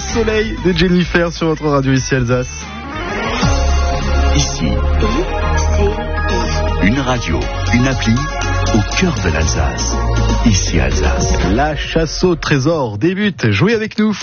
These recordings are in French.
Soleil de Jennifer sur votre radio ici Alsace. Ici, une radio, une appli au cœur de l'Alsace. Ici Alsace. La chasse au trésor débute. Jouez avec nous.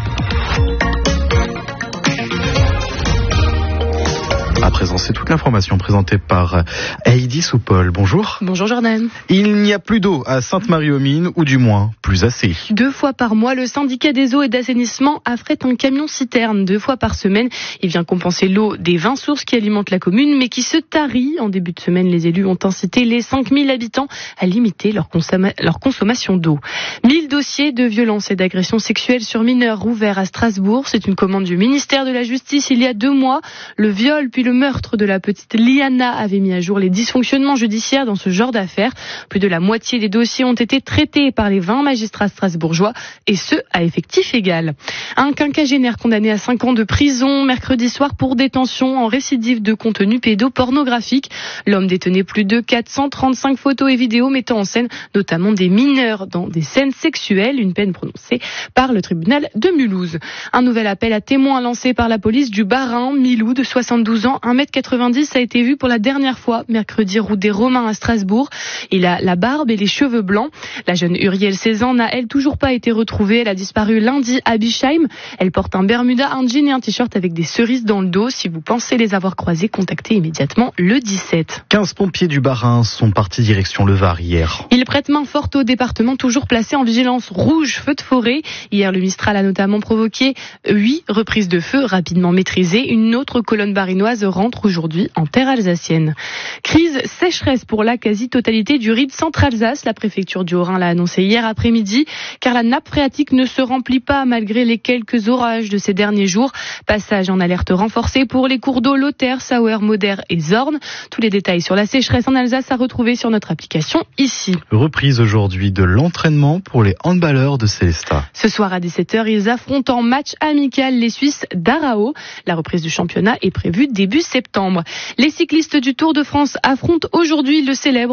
À présent, c'est toute l'information présentée par Heidi Soupol. Bonjour. Bonjour Jordan. Il n'y a plus d'eau à Sainte-Marie-aux-Mines, ou du moins, plus assez. 2 fois par mois, le syndicat des eaux et d'assainissement affrète un camion-citerne. 2 fois par semaine, il vient compenser l'eau des 20 sources qui alimentent la commune, mais qui se tarit. En début de semaine, les élus ont incité les 5000 habitants à limiter leur consommation d'eau. 1000 dossiers de violences et d'agressions sexuelles sur mineurs rouverts à Strasbourg. C'est une commande du ministère de la Justice il y a 2 mois. Le viol puis le meurtre de la petite Liana avait mis à jour les dysfonctionnements judiciaires dans ce genre d'affaires. Plus de la moitié des dossiers ont été traités par les 20 magistrats strasbourgeois, et ce, à effectif égal. Un quinquagénaire condamné à 5 ans de prison mercredi soir pour détention en récidive de contenu pédopornographique. L'homme détenait plus de 435 photos et vidéos mettant en scène notamment des mineurs dans des scènes sexuelles, une peine prononcée par le tribunal de Mulhouse. Un nouvel appel à témoins lancé par la police du Bas-Rhin. Milou, de 72 ans, 1m90, a été vu pour la dernière fois mercredi route des Romains à Strasbourg. Il a la barbe et les cheveux blancs. La jeune Uriel, 16 ans, n'a elle toujours pas été retrouvée. Elle a disparu lundi à Bischheim. Elle porte un bermuda, un jean et un t-shirt avec des cerises dans le dos. Si vous pensez les avoir croisés, contactez immédiatement le 17. 15 pompiers du Bas-Rhin sont partis direction le Var hier. Ils prêtent main forte au département, toujours placé en vigilance rouge, feu de forêt. Hier, le Mistral a notamment provoqué 8 reprises de feu rapidement maîtrisées. Une autre colonne barinoise rentre aujourd'hui en terre alsacienne. Crise sécheresse pour la quasi-totalité du Ried Centre-Alsace. La préfecture du Haut-Rhin l'a annoncé hier après-midi, car la nappe phréatique ne se remplit pas malgré les quelques orages de ces derniers jours. Passage en alerte renforcée pour les cours d'eau Lothaire, Sauer, Moder et Zorn. Tous les détails sur la sécheresse en Alsace à retrouver sur notre application ici. Reprise aujourd'hui de l'entraînement pour les handballeurs de Célestat. Ce soir à 17h, ils affrontent en match amical les Suisses d'Arao. La reprise du championnat est prévue début septembre. Les cyclistes du Tour de France affrontent aujourd'hui le célèbre